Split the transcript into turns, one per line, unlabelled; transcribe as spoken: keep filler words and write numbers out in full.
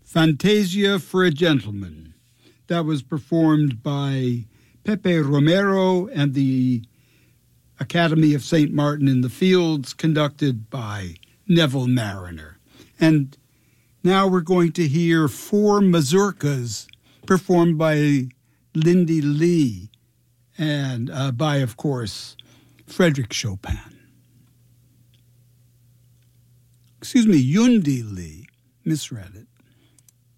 Fantasia for a Gentleman. That was performed by Pepe Romero and the Academy of Saint Martin in the Fields, conducted by Neville Mariner. And now we're going to hear four mazurkas performed by Lindy Lee and uh, by, of course, Frederick Chopin. Excuse me, Yundi Lee. Misread it.